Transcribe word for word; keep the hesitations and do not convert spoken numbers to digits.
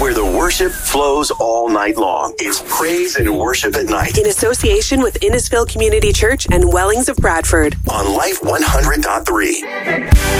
where the worship flows all night long. It's Praise and Worship at Night. In association with Innisfil Community Church and Wellings of Bradford. On Life one hundred point three.